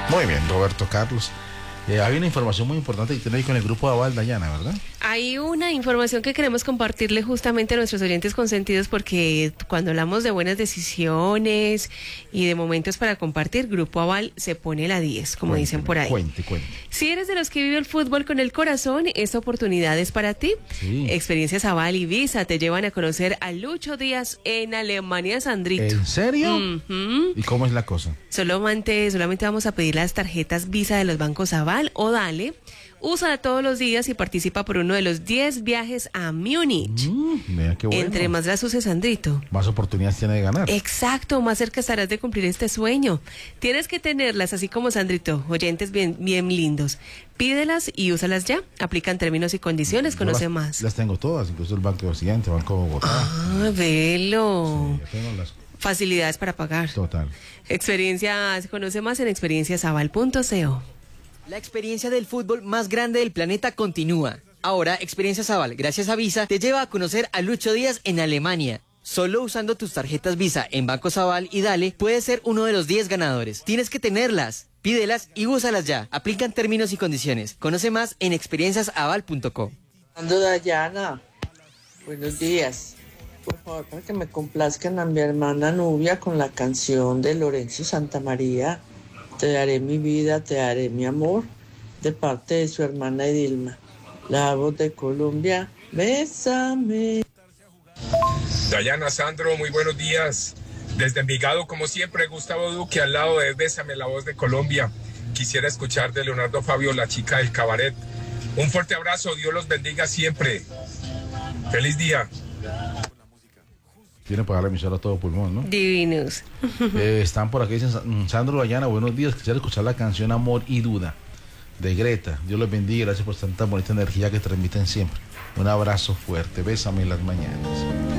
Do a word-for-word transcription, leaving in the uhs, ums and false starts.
Muy bien, Roberto Carlos. Eh, hay una información muy importante que tiene ahí con el grupo Aval, Dayana, ¿verdad? Hay una información que queremos compartirle justamente a nuestros oyentes consentidos, porque cuando hablamos de buenas decisiones y de momentos para compartir, Grupo Aval se pone la diez, como Cuénteme, dicen por ahí. Cuente, cuente. Si eres de los que vive el fútbol con el corazón, esta oportunidad es para ti. Sí. Experiencias Aval y Visa te llevan a conocer a Lucho Díaz en Alemania, Sandrito. ¿En serio? Uh-huh. ¿Y cómo es la cosa? Solamente, solamente vamos a pedir las tarjetas Visa de los bancos Aval o Dale. Usa todos los días y participa por uno de los diez viajes a Múnich. Mm, mira qué bueno. Entre más las uses, Sandrito, más oportunidades tiene de ganar. Exacto, más cerca estarás de cumplir este sueño. Tienes que tenerlas, así como Sandrito, oyentes bien, bien lindos. Pídelas y úsalas ya. Aplican términos y condiciones, conoce las, más. Las tengo todas, incluso el Banco Occidente, Banco Bogotá. Ah, velo. Sí, tengo las... Facilidades para pagar. Total. Experiencias, conoce más en experienciasaval punto co. La experiencia del fútbol más grande del planeta continúa. Ahora, Experiencias Aval, gracias a Visa, te lleva a conocer a Lucho Díaz en Alemania. Solo usando tus tarjetas Visa en Bancos Aval y Dale, puedes ser uno de los diez ganadores. Tienes que tenerlas, pídelas y úsalas ya. Aplican términos y condiciones. Conoce más en experiencias aval punto co. Ando Dayana, buenos días. Por favor, para que me complazcan a mi hermana Nubia con la canción de Lorenzo Santamaría. Te daré mi vida, te daré mi amor, de parte de su hermana Edilma. La voz de Colombia, bésame. Dayana, Sandro, muy buenos días. Desde Envigado, como siempre, Gustavo Duque, al lado de Bésame, la voz de Colombia. Quisiera escuchar de Leonardo Fabio, la chica del cabaret. Un fuerte abrazo, Dios los bendiga siempre. Feliz día. Tiene para dar la emisora a todo pulmón, ¿no? Divinos. Eh, están por aquí, dicen, Sandro Dayana, buenos días. Quisiera escuchar la canción Amor y Duda de Greta. Dios los bendiga, gracias por tanta bonita energía que transmiten siempre. Un abrazo fuerte, bésame en las mañanas.